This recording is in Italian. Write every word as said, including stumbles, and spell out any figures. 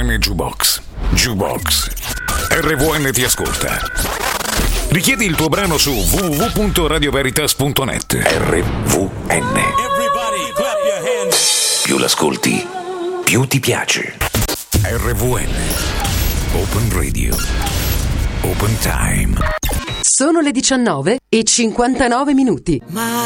V N Jukebox. Jukebox. R V N ti ascolta. Richiedi il tuo brano su w w w punto radio veritas punto net. R V N. Everybody clap your hands. Più l'ascolti, più ti piace. R V N. Open Radio. Open Time. Sono le diciannove e cinquantanove minuti. Ma